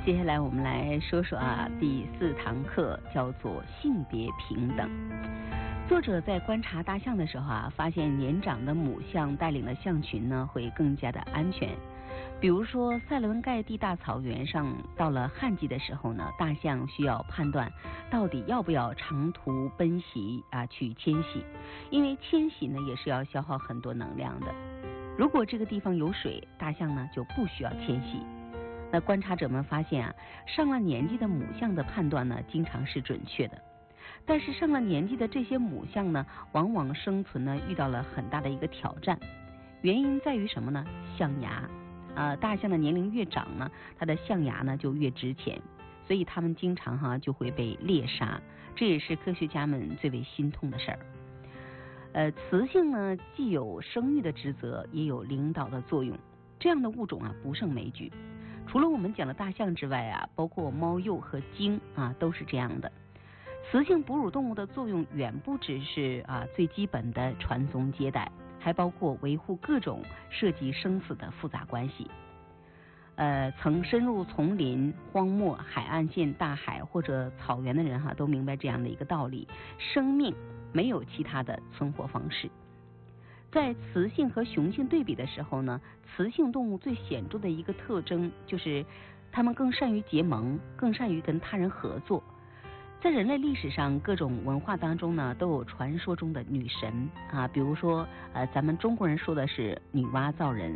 接下来我们来说说第4堂课叫做性别平等。作者在观察大象的时候发现年长的母象带领的象群呢会更加的安全。比如说塞伦盖蒂大草原上，到了旱季的时候呢，大象需要判断到底要不要长途奔袭去迁徙，因为迁徙呢也是要消耗很多能量的。如果这个地方有水，大象呢就不需要迁徙。那观察者们发现上了年纪的母象的判断呢经常是准确的，但是上了年纪的这些母象呢，往往生存呢遇到了很大的一个挑战。原因在于什么呢？象牙。大象的年龄越长呢，它的象牙呢就越值钱，所以它们经常就会被猎杀，这也是科学家们最为心痛的事儿。雌性呢既有生育的职责，也有领导的作用，这样的物种不胜枚举。除了我们讲的大象之外包括猫鼬和鲸都是这样的。雌性哺乳动物的作用远不只是最基本的传宗接代，还包括维护各种涉及生死的复杂关系。曾深入丛林、荒漠、海岸线、大海或者草原的人都明白这样的一个道理：生命没有其他的存活方式。在雌性和雄性对比的时候呢，雌性动物最显著的一个特征就是它们更善于结盟，更善于跟他人合作。在人类历史上各种文化当中呢，都有传说中的女神比如说咱们中国人说的是女娲造人，